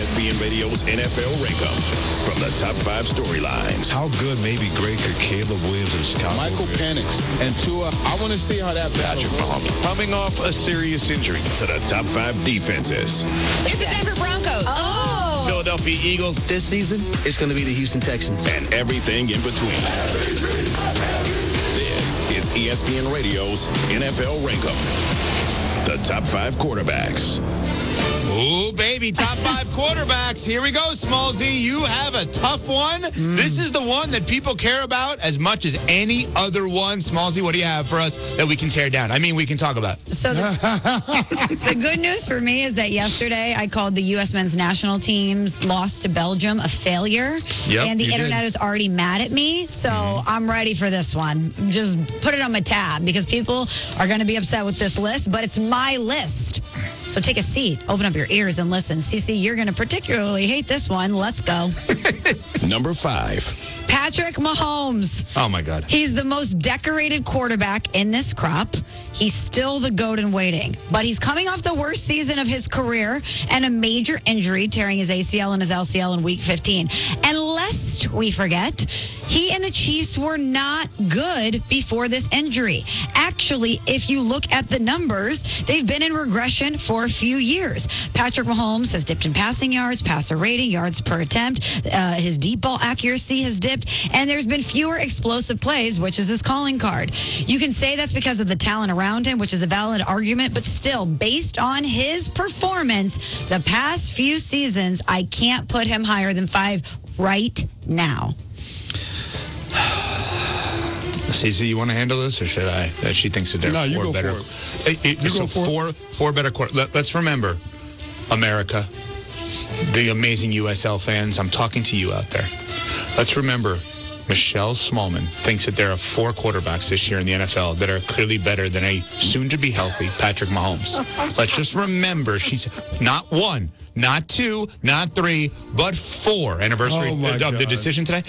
ESPN Radio's NFL Rankum from the top 5 storylines. How good, maybe great, could Caleb Williams and Scott Michael Penix and Tua. I want to see how that battle goes. Coming off a serious injury. To the top 5 defenses. It's the Denver Broncos. Oh. Philadelphia Eagles. This season, it's going to be the Houston Texans. And everything in between. This is ESPN Radio's NFL Rankum. The top 5 quarterbacks. Ooh, baby, top 5 quarterbacks. Here we go, Smallsy. You have a tough one. This is the one that people care about as much as any other one. Smallsy, what do you have for us that we can tear down? I mean, we can talk about. So the good news for me is that yesterday I called the U.S. men's national team's loss to Belgium a failure. Yep, and the you internet did. is already mad at me. So I'm ready for this one. Just put it on my tab because people are going to be upset with this list, but it's my list. So take a seat, open up your ears and listen. CC, you're going to particularly hate this one. Let's go. Number 5. Patrick Mahomes. Oh, my God. He's the most decorated quarterback in this crop. He's still the GOAT in waiting. But he's coming off the worst season of his career and a major injury, tearing his ACL and his LCL in Week 15. And lest we forget, he and the Chiefs were not good before this injury. Actually, if you look at the numbers, they've been in regression for a few years. Patrick Mahomes has dipped in passing yards, passer rating, yards per attempt. His deep ball accuracy has dipped, and there's been fewer explosive plays, which is his calling card. You can say that's because of the talent around him, which is a valid argument, but still, based on his performance the past few seasons, I can't put him higher than 5 right now. CC, you want to handle this, or should I? She thinks that there are 4 better. Four better. Let's remember, America, the amazing USL fans. I'm talking to you out there. Let's remember, Michelle Smallman thinks that there are 4 quarterbacks this year in the NFL that are clearly better than a soon-to-be healthy Patrick Mahomes. Let's just remember, she's not 1, not 2, not 3, but 4. Anniversary of the decision today.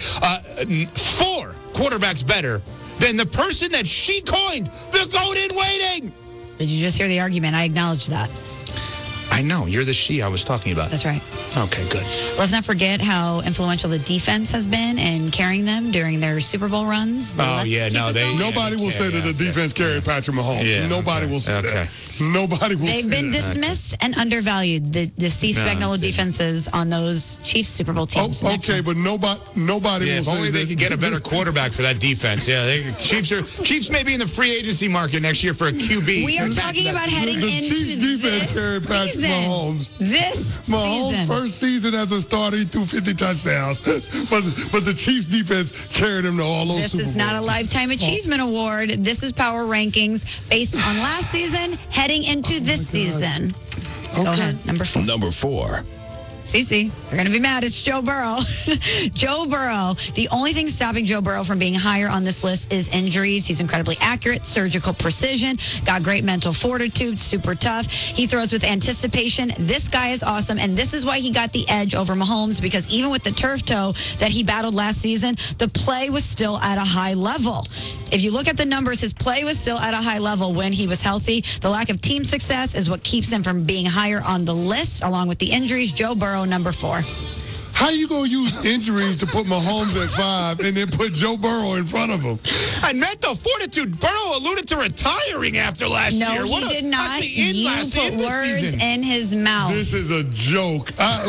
4 quarterbacks better than the person that she coined the GOAT in waiting. Did you just hear the argument? I acknowledge that. I know. You're the she I was talking about. That's right. Okay, good. Let's not forget how influential the defense has been in carrying them during their Super Bowl runs. Nobody will say that the defense carried Patrick Mahomes. Yeah, Nobody will say that. Nobody will say that. They've been dismissed and undervalued, the Steve Spagnuolo defenses on those Chiefs Super Bowl teams. Okay, but nobody will say that. If only they could get a better quarterback for that defense. Yeah, Chiefs may be in the free agency market next year for a QB. We are talking about heading the into Chiefs defense carried Patrick Mahomes. This season. First season as a starter, he threw 50 touchdowns. But the Chiefs defense carried him to all those Super Bowls. This is not a Lifetime Achievement Award. This is power rankings based on last season, heading into this season. Okay. Go ahead, number 4. Number 4. Cece, you're going to be mad. It's Joe Burrow. Joe Burrow. The only thing stopping Joe Burrow from being higher on this list is injuries. He's incredibly accurate, surgical precision, got great mental fortitude, super tough. He throws with anticipation. This guy is awesome, and this is why he got the edge over Mahomes, because even with the turf toe that he battled last season, the play was still at a high level. If you look at the numbers, his play was still at a high level when he was healthy. The lack of team success is what keeps him from being higher on the list, along with the injuries. Joe Burrow, number 4. How you going to use injuries to put Mahomes at 5 and then put Joe Burrow in front of him? I meant the fortitude. Burrow alluded to retiring after last year. No, he did not. You put words in his mouth. This is a joke.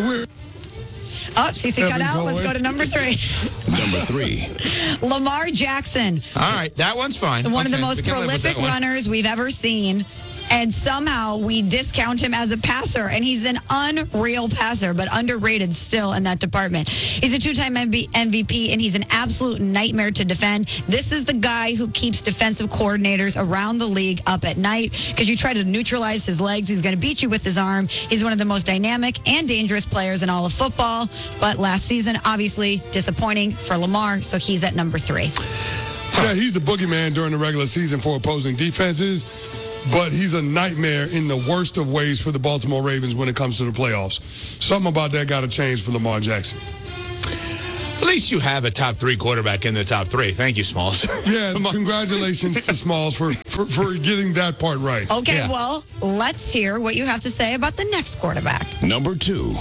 CC cut out. Let's go to number 3. Number 3. Lamar Jackson. All right, that one's fine. One of the most prolific runners we've ever seen. And somehow we discount him as a passer, and he's an unreal passer, but underrated still in that department. He's a 2-time MVP, and he's an absolute nightmare to defend. This is the guy who keeps defensive coordinators around the league up at night, because you try to neutralize his legs, he's going to beat you with his arm. He's one of the most dynamic and dangerous players in all of football, but last season, obviously disappointing for Lamar, so he's at number 3. Yeah, he's the boogeyman during the regular season for opposing defenses. But he's a nightmare in the worst of ways for the Baltimore Ravens when it comes to the playoffs. Something about that got to change for Lamar Jackson. At least you have a top 3 quarterback in the top 3. Thank you, Smalls. Yeah, congratulations to Smalls for getting that part right. Okay, well, let's hear what you have to say about the next quarterback. Number 2.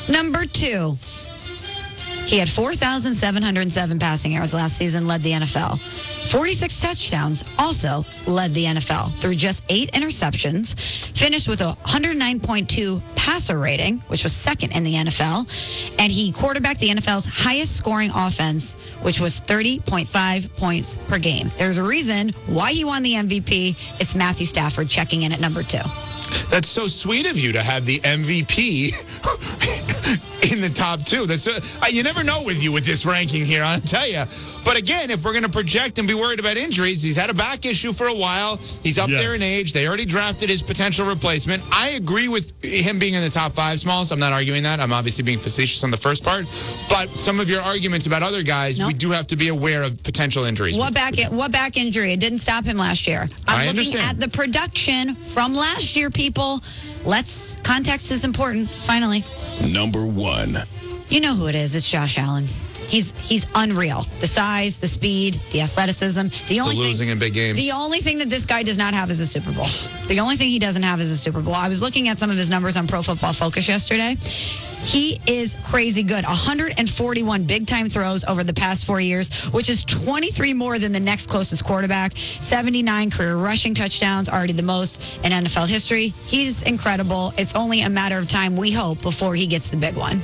Number 2. He had 4,707 passing yards last season, led the NFL. 46 touchdowns, also led the NFL through just 8 interceptions. Finished with a 109.2 passer rating, which was second in the NFL. And he quarterbacked the NFL's highest scoring offense, which was 30.5 points per game. There's a reason why he won the MVP. It's Matthew Stafford checking in at number 2. That's so sweet of you to have the MVP in the top 2. That's you never know with you with this ranking here, I'll tell you. But again, if we're going to project and be worried about injuries, he's had a back issue for a while. He's up there in age. They already drafted his potential replacement. I agree with him being in the top 5, Smalls. I'm not arguing that. I'm obviously being facetious on the first part. But some of your arguments about other guys, we do have to be aware of potential injuries. What back injury? It didn't stop him last year. I'm looking at the production from last year, people. Context is important, finally. Number 1. You know who it is. It's Josh Allen. He's unreal. The size, the speed, the athleticism. The losing in big games. The only thing that this guy does not have is a Super Bowl. The only thing he doesn't have is a Super Bowl. I was looking at some of his numbers on Pro Football Focus yesterday. He is crazy good. 141 big-time throws over the past 4 years, which is 23 more than the next closest quarterback. 79 career rushing touchdowns, already the most in NFL history. He's incredible. It's only a matter of time, we hope, before he gets the big one.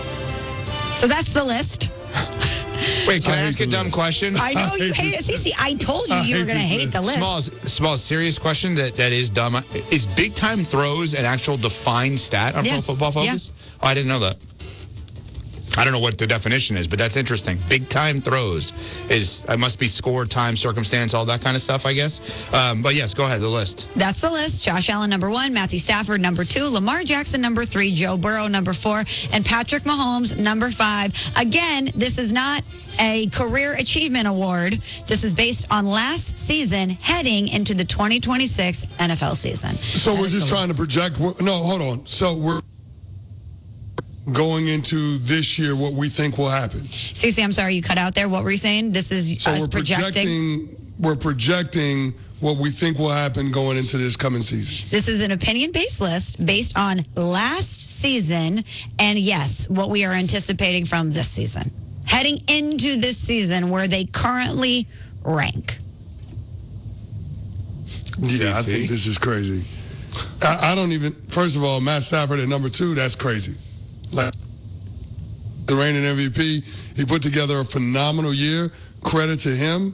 So that's the list. Wait, can I ask a dumb question? I know you hate it. Cece, I told you were going to hate the list. Small, serious question that is dumb. Is big time throws an actual defined stat on Pro Football Focus? Yeah. Oh, I didn't know that. I don't know what the definition is, but that's interesting. Big time throws it must be score, time, circumstance, all that kind of stuff, I guess. But yes, go ahead, the list. That's the list. Josh Allen, number 1. Matthew Stafford, number 2. Lamar Jackson, number 3. Joe Burrow, number 4. And Patrick Mahomes, number 5. Again, this is not a career achievement award. This is based on last season heading into the 2026 NFL season. So we're just trying to project. No, hold on. So we're going into this year what we think will happen. Cece, I'm sorry, you cut out there. What were you saying? This is us projecting. We're projecting what we think will happen going into this coming season. This is an opinion-based list based on last season, and yes, what we are anticipating from this season. Heading into this season where they currently rank. Yeah, I think this is crazy. I don't even, first of all, Matt Stafford at number 2, that's crazy. Like the reigning MVP, he put together a phenomenal year. Credit to him.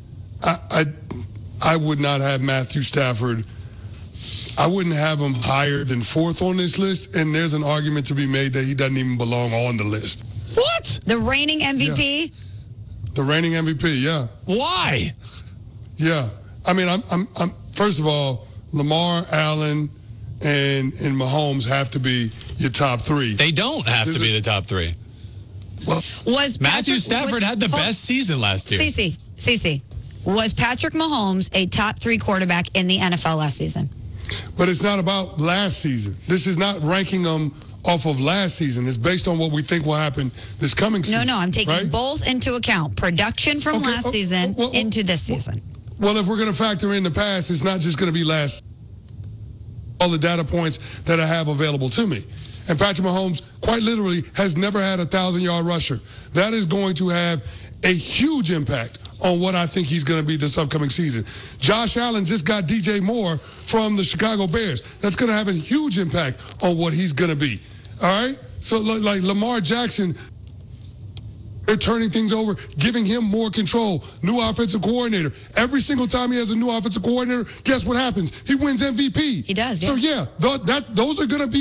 I would not have Matthew Stafford. I wouldn't have him higher than 4th on this list, and there's an argument to be made that he doesn't even belong on the list. What? The reigning MVP? Yeah. The reigning MVP, yeah. Why? Yeah. I mean, I'm first of all, Lamar, Allen, and Mahomes have to be your top 3. They don't have to be the top 3. Well, Matthew Stafford had the best season last year. Cece, was Patrick Mahomes a top 3 quarterback in the NFL last season? But it's not about last season. This is not ranking them off of last season. It's based on what we think will happen this coming season. No, I'm taking both into account. Production from last season into this season. Well, if we're going to factor in the past, it's not just going to be all the data points that I have available to me. And Patrick Mahomes, quite literally, has never had a 1,000-yard rusher. That is going to have a huge impact on what I think he's going to be this upcoming season. Josh Allen just got DJ Moore from the Chicago Bears. That's going to have a huge impact on what he's going to be. All right? So, like Lamar Jackson, they're turning things over, giving him more control. New offensive coordinator. Every single time he has a new offensive coordinator, guess what happens? He wins MVP. He does, So, yeah, those are going to be...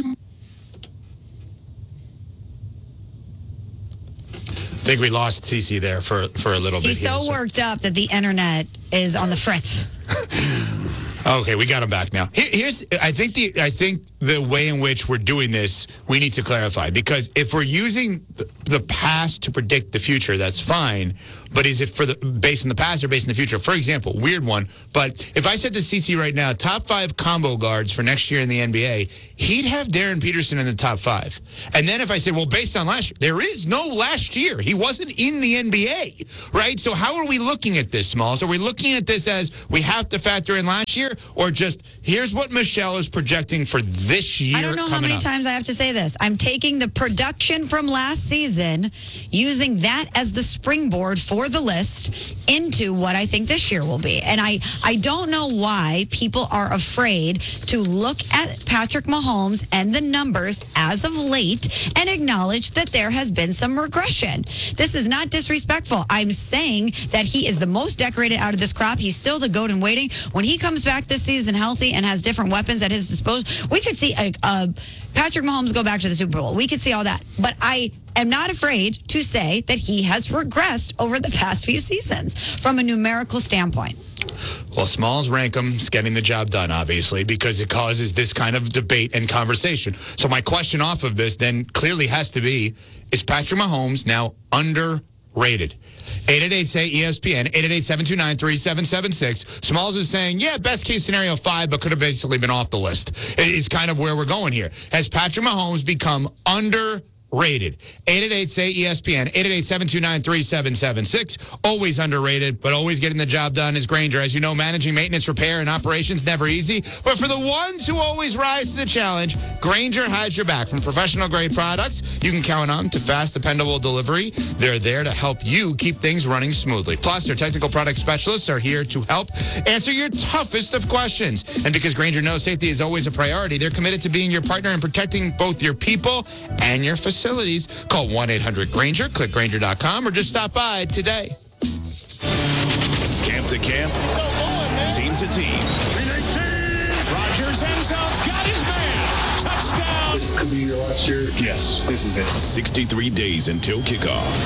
I think we lost Cece there for a little bit. He's so worked up that the internet is on the fritz. Okay, we got him back now. I think the way in which we're doing this, we need to clarify, because if we're using the past to predict the future, that's fine. But is it based in the past or based in the future? For example, weird one. But if I said to CC right now, top 5 combo guards for next year in the NBA, he'd have Darren Peterson in the top 5. And then if I said, well, based on last year, there is no last year. He wasn't in the NBA, right? So how are we looking at this, Smalls? Are we looking at this as we have to factor in last year? or just here's what Michelle is projecting for this year? I don't know how many times I have to say this. I'm taking the production from last season, using that as the springboard for the list into what I think this year will be. And I don't know why people are afraid to look at Patrick Mahomes and the numbers as of late and acknowledge that there has been some regression. This is not disrespectful. I'm saying that he is the most decorated out of this crop. He's still the GOAT in waiting. When he comes back this season healthy and has different weapons at his disposal, we could see Patrick Mahomes go back to the Super Bowl. We could see all that. But I am not afraid to say that he has regressed over the past few seasons from a numerical standpoint. Well, Smalls rank him is getting the job done, obviously, because it causes this kind of debate and conversation. So my question off of this then clearly has to be, is Patrick Mahomes now underrated? 888-SAY-ESPN, 888-729-3776. Smalls is saying, yeah, best case scenario 5, but could have basically been off the list. It is kind of where we're going here. Has Patrick Mahomes become underrated? 888-SAY-ESPN, 888-729-3776. Always underrated, but always getting the job done is Grainger. As you know, managing maintenance, repair, and operations never easy. But for the ones who always rise to the challenge, Grainger has your back. From professional-grade products you can count on to fast, dependable delivery, they're there to help you keep things running smoothly. Plus, their technical product specialists are here to help answer your toughest of questions. And because Grainger knows safety is always a priority, they're committed to being your partner in protecting both your people and your facilities. Call 1-800-GRAINGER, click Grainger.com, or just stop by today. Camp to camp, team to team. Rodgers end zone's got his man. Touchdown. This could be your last year. Yes, this is it. 63 days until kickoff.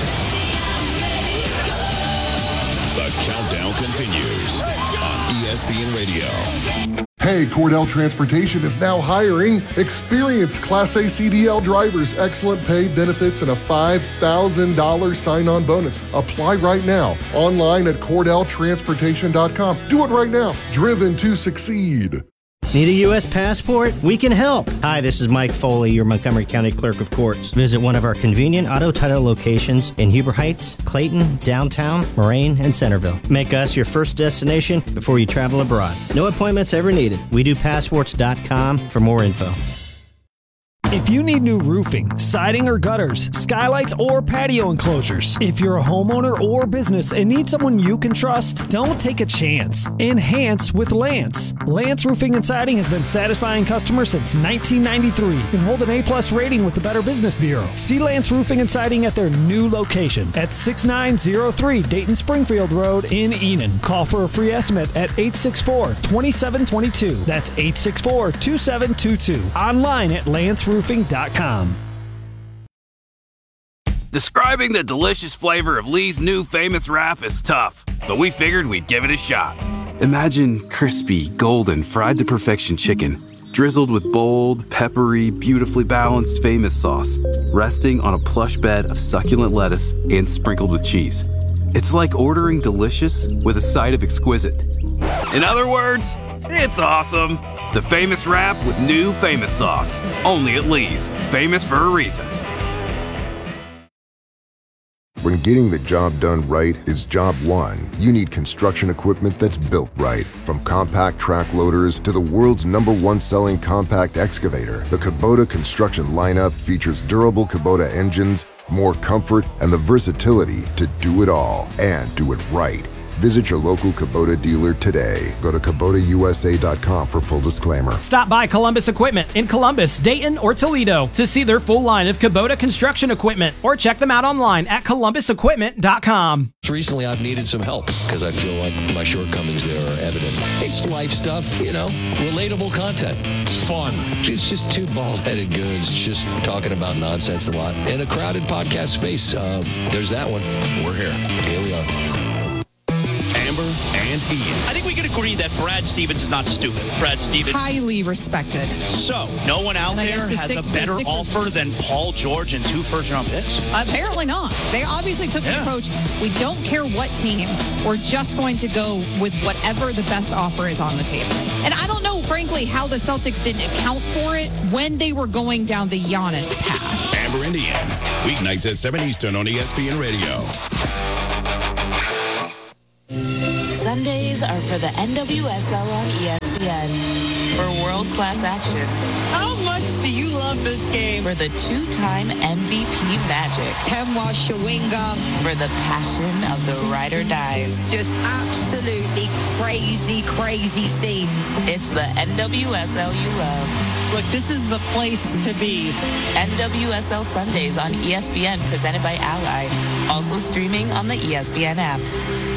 The countdown continues on ESPN Radio. Hey, Cordell Transportation is now hiring experienced Class A CDL drivers, excellent pay, benefits, and a $5,000 sign-on bonus. Apply right now, online at CordellTransportation.com. Do it right now. Driven to succeed. Need a U.S. passport? We can help. Hi, this is Mike Foley, your Montgomery County Clerk of Courts. Visit one of our convenient auto title locations in Huber Heights, Clayton, downtown, Moraine, and Centerville. Make us your first destination before you travel abroad. No appointments ever needed. We do passports.com for more info. If you need new roofing, siding or gutters, skylights or patio enclosures, if you're a homeowner or business and need someone you can trust, don't take a chance. Enhance with Lance. Lance Roofing and Siding has been satisfying customers since 1993 and hold an A+ rating with the Better Business Bureau. See Lance Roofing and Siding at their new location at 6903 Dayton Springfield Road in Enon. Call for a free estimate at 864-2722. That's 864-2722. Online at lanceroofing.com. Describing the delicious flavor of Lee's new famous wrap is tough, but we figured we'd give it a shot. Imagine crispy, golden, fried to perfection chicken, drizzled with bold, peppery, beautifully balanced famous sauce, resting on a plush bed of succulent lettuce and sprinkled with cheese. It's like ordering delicious with a side of exquisite. In other words, it's awesome. The famous wrap with new famous sauce. Only at Lee's. Famous for a reason. When getting the job done right is job one, you need construction equipment that's built right. From compact track loaders to the world's #1 selling compact excavator, the Kubota construction lineup features durable Kubota engines, more comfort, and the versatility to do it all and do it right. Visit your local Kubota dealer today. Go to KubotaUSA.com for full disclaimer. Stop by Columbus Equipment in Columbus, Dayton, or Toledo to see their full line of Kubota construction equipment, or check them out online at ColumbusEquipment.com. Recently, I've needed some help because I feel like my shortcomings there are evident. It's life stuff, you know, relatable content. It's fun. It's just two bald-headed goods just talking about nonsense a lot. In a crowded podcast space, there's that one. We're here. Here we are. Amber and Ian. I think we can agree that Brad Stevens is not stupid. Brad Stevens. Highly respected. So, no one out there has a better offer than Paul George and 2 first-round picks? Apparently not. They obviously took the approach, we don't care what team, we're just going to go with whatever the best offer is on the table. And I don't know, frankly, how the Celtics didn't account for it when they were going down the Giannis path. Amber and Ian. Weeknights at 7 Eastern on ESPN Radio. Sundays are for the NWSL on ESPN. ESPN. For world-class action. How much do you love this game? For the two-time MVP Magic. Temwa Shawinga. For the passion of the ride or dies. Just absolutely crazy, crazy scenes. It's the NWSL you love. Look, this is the place to be. NWSL Sundays on ESPN, presented by Ally. Also streaming on the ESPN app.